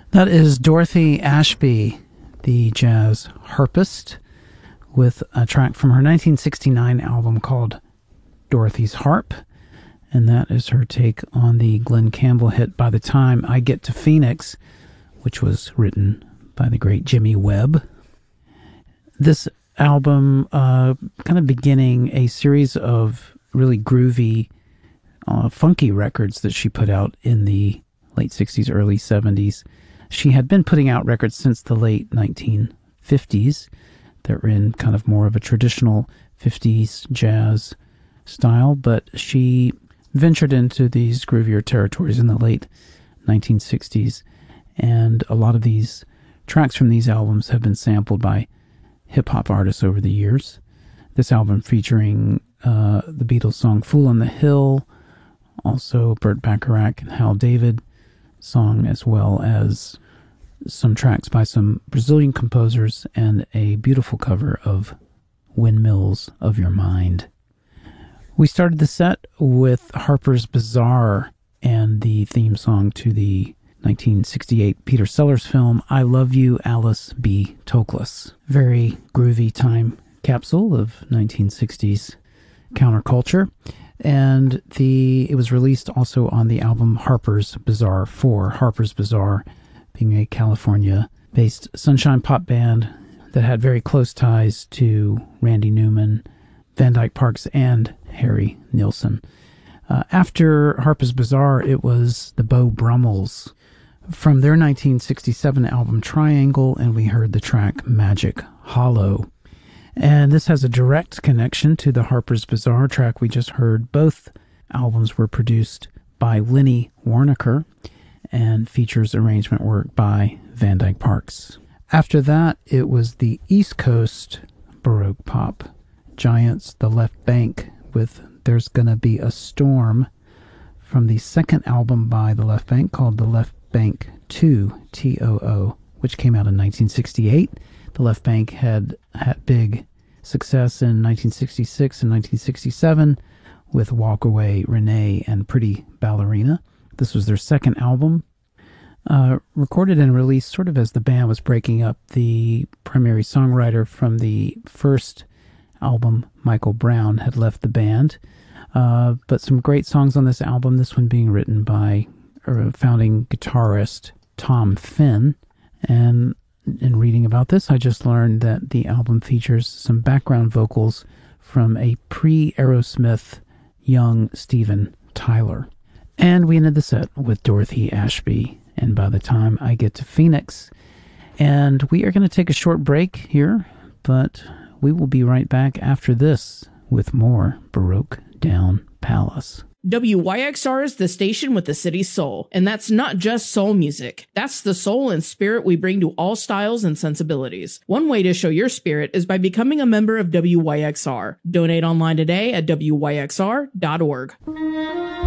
That is Dorothy Ashby, the jazz harpist, with a track from her 1969 album called Dorothy's Harp. And that is her take on the Glen Campbell hit By the Time I Get to Phoenix, which was written by the great Jimmy Webb. This album kind of beginning a series of really groovy, funky records that she put out in the late 60s, early 70s. She had been putting out records since the late 1950s that were in kind of more of a traditional 50s jazz style, but she ventured into these groovier territories in the late 1960s, and a lot of these tracks from these albums have been sampled by hip-hop artists over the years. This album featuring the Beatles song Fool on the Hill, also Burt Bacharach and Hal David song, as well as some tracks by some Brazilian composers and a beautiful cover of Windmills of Your Mind. We started the set with Harper's Bazaar and the theme song to the 1968 Peter Sellers film I Love You, Alice B. Toklas. Very groovy time capsule of 1960s counterculture. And it was released also on the album Harper's Bazaar 4. Harper's Bazaar being a California-based sunshine pop band that had very close ties to Randy Newman, Van Dyke Parks, and Harry Nilsson. After Harper's Bazaar, it was the Beau Brummels from their 1967 album Triangle, and we heard the track Magic Hollow. And this has a direct connection to the Harper's Bazaar track we just heard. Both albums were produced by Lenny Waronker and features arrangement work by Van Dyke Parks. After that, it was the East Coast Baroque pop giants, the Left Bank, with There's Gonna Be a Storm, from the second album by the Left Bank called The Left Bank 2, TOO, which came out in 1968. The Left Bank had big success in 1966 and 1967 with Walk Away, Renee, and Pretty Ballerina. This was their second album, recorded and released sort of as the band was breaking up. The primary songwriter from the first album, Michael Brown, had left the band, but some great songs on this album, this one being written by founding guitarist Tom Finn. And in reading about this, I just learned that the album features some background vocals from a pre-Aerosmith young Steven Tyler. And we ended the set with Dorothy Ashby and By the Time I Get to Phoenix. And we are going to take a short break here, but we will be right back after this with more Baroque Down Palace. WYXR is the station with the city's soul, and that's not just soul music. That's the soul and spirit we bring to all styles and sensibilities. One way to show your spirit is by becoming a member of WYXR. Donate online today at wyxr.org.